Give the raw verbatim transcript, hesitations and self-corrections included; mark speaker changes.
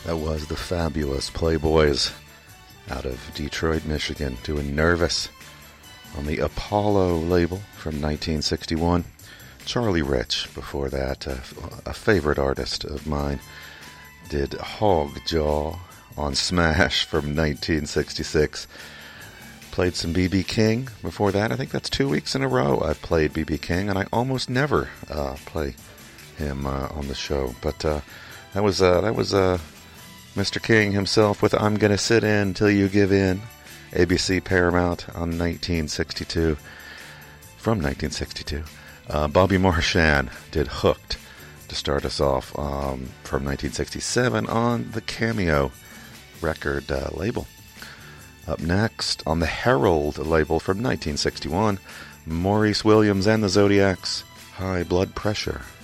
Speaker 1: That was the fabulous Playboys out of Detroit, Michigan, doing Nervous on the Apollo label from nineteen sixty-one. Charlie Rich, before that, a, a favorite artist of mine, did Hog Jaw on Smash from nineteen sixty-six. Played some B B King before that. I think that's two weeks in a row I've played B B King, and I almost never uh, play him uh, on the show. But uh, that was uh, that was uh, Mister King himself with "I'm Gonna Sit In Till You Give In," A B C Paramount on nineteen sixty-two. From nineteen sixty-two. Uh, Bobby Marchand did Hooked to start us off um, from nineteen sixty-seven on the Cameo record uh, label. Up next, on the Herald label from nineteen sixty-one, Maurice Williams and the Zodiacs, High Blood Pressure.